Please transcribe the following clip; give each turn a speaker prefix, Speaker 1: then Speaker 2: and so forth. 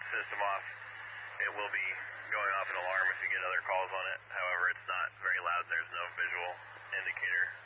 Speaker 1: system off. It will be going off an alarm if you get other calls on it. However, it's not very loud. There's no visual indicator.